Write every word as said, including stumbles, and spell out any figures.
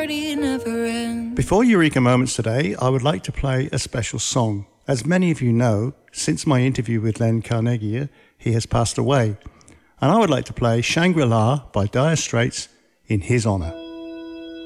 party never ends. Before Eureka Moments today, I would like to play a special song. As many of you know, since my interview with Len Carnegie, he has passed away. And I would like to play Shangri-La by Dire Straits in his honour.